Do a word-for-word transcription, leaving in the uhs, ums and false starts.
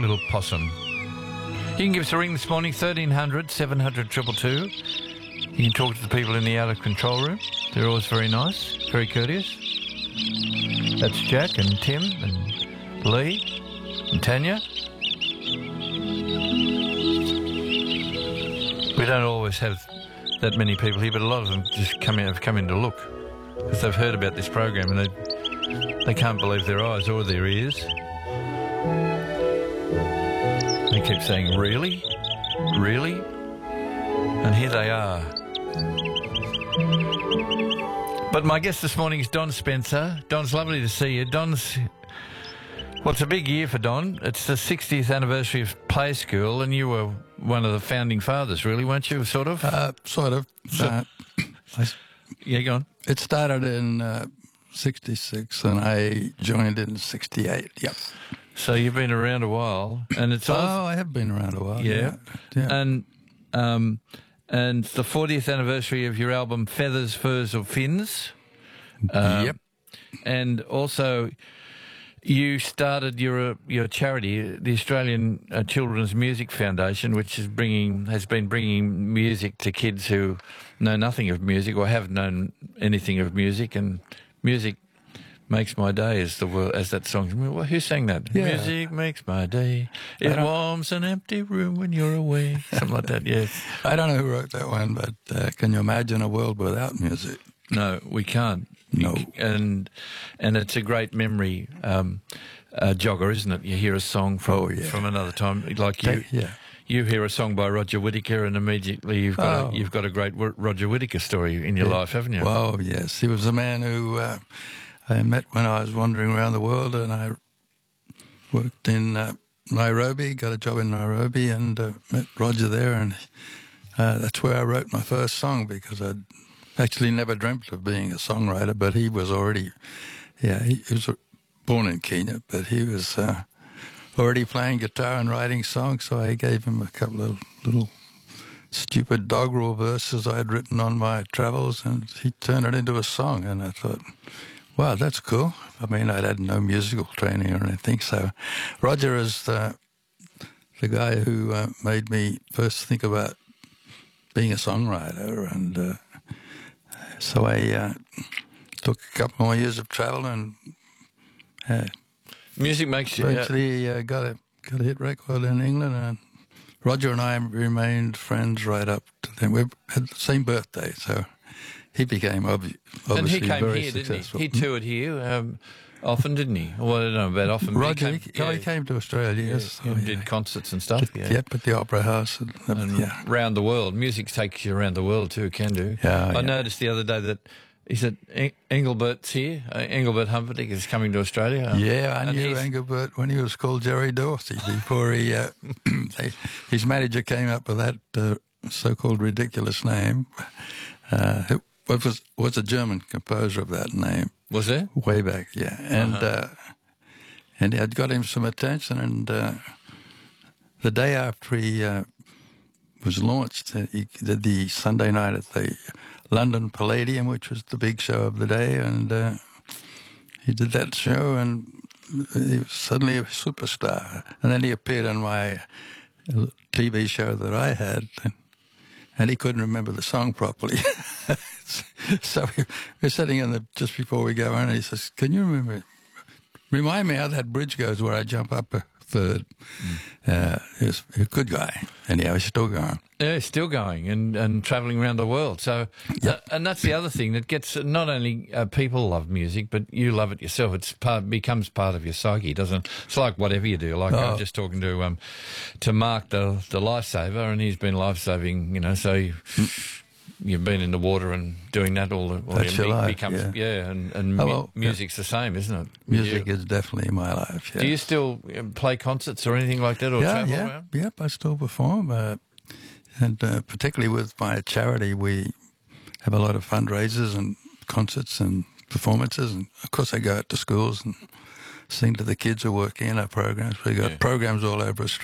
little possum. You can give us a ring this morning, thirteen hundred, seven hundred, two two two. You can talk to the people in the out of control room. They're always very nice, very courteous. That's Jack and Tim and Lee and Tanya. We don't always have that many people here, but a lot of them just come in, have come in to look because they've heard about this program and they they can't believe their eyes or their ears. They keep saying, really? Really? And here they are. But my guest this morning is Don Spencer. Don's lovely to see you. Don's... Well, it's a big year for Don. It's the sixtieth anniversary of Play School, and you were one of the founding fathers, really, weren't you, sort of? Uh, sort of. So, uh, I, yeah, go on. it started in uh, sixty-six, and I joined in sixty-eight, yep. So you've been around a while, and it's all... Oh, I have been around a while, Yeah. yeah. yeah. And... Um, And it's the fortieth anniversary of your album Feathers, Furs or Fins. Um, yep. And also you started your uh, your charity, the Australian uh, Children's Music Foundation, which is bringing has been bringing music to kids who know nothing of music or haven't known anything of music. And music makes my day, as the word, as that song. Well, who sang that? Yeah. Music makes my day. It warms an empty room when you're away. Something like that. Yeah. I don't know who wrote that one, but uh, can you imagine a world without music? No, we can't. No. And and it's a great memory um, uh, jogger, isn't it? You hear a song from Oh, yeah. from another time, like you. Yeah. You hear a song by Roger Whittaker, and immediately you've got Oh. a, you've got a great Roger Whittaker story in your Yeah. life, haven't you? Well, yes. He was a man who uh, I met when I was wandering around the world, and I worked in uh, Nairobi, got a job in Nairobi, and uh, met Roger there, and uh, that's where I wrote my first song, because I'd actually never dreamt of being a songwriter, but he was already, yeah, he, he was born in Kenya, but he was uh, already playing guitar and writing songs, so I gave him a couple of little stupid doggerel verses I had written on my travels, and he turned it into a song, and I thought, wow, that's cool. I mean, I'd had no musical training or anything, so Roger is the, the guy who uh, made me first think about being a songwriter, and uh, so I uh, took a couple more years of travel, and uh, Music makes you... Yeah. eventually uh, got a got a hit record in England, and Roger and I remained friends right up to then. We had the same birthday, so he became obvi- obviously And he came very here, successful. didn't he? He toured here um, often, didn't he? Well, I don't know about often. but Roger, he he, came, oh, he came to Australia, yes. yeah, Oh, and yeah. did concerts and stuff. Yeah. Yep, at the Opera House. And, And yeah. around the world. Music takes you around the world too, can do. Yeah, I yeah. noticed the other day that he said Eng- Engelbert's here. Uh, Engelbert Humperdinck is coming to Australia. Yeah, I And knew he's- Engelbert when he was called Jerry Dorsey before he, uh, they, his manager came up with that uh, so-called ridiculous name. Uh, who what was was a German composer of that name Was there? way back, yeah, and Uh-huh. uh, and it got him some attention. And uh, the day after he uh, was launched, uh, he did the Sunday night at the London Palladium, which was the big show of the day, and uh, he did that show, and he was suddenly a superstar. And then he appeared on my T V show that I had, and, and he couldn't remember the song properly. So we we're sitting in the just before we go on, and he says, "Can you remember? Remind me how that bridge goes where I jump up a third." Mm. Uh, he was a good guy, and yeah, he's still going. Yeah, he's still going and, and travelling around the world. So, Yep. uh, and that's the other thing that gets not only uh, people love music, but you love it yourself. It's part becomes part of your psyche, doesn't it? It's like whatever you do. Like I was Oh. just talking to um to Mark, the the lifesaver, and he's been lifesaving. You know, so. You, You've been in the water and doing that all the all That's your your be- life, becomes yeah. and and Oh, mu- well, music's the same, isn't it? Music You- is definitely my life. Yeah. Do you still um, play concerts or anything like that, or yeah, travel yeah, around? yep. I still perform, uh, and uh, particularly with my charity, we have a lot of fundraisers and concerts and performances, and of course, I go out to schools and sing to the kids who are working in our programs. We got Yeah. programs all over Australia.